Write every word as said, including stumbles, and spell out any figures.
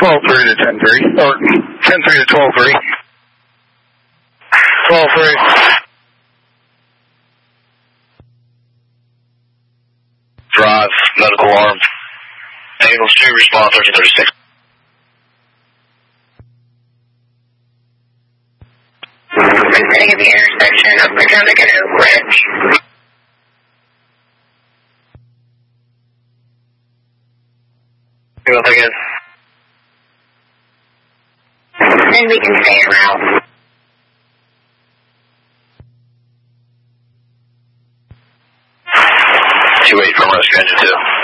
twelve three to ten three, or ten three to twelve three. twelve three. Drive, medical arm. Angles two, respond thirteen thirty-six. Presenting at the intersection of Potomac and Oak Ridge. You want to take it? Then we can stay en route. two eight from rescue engine two.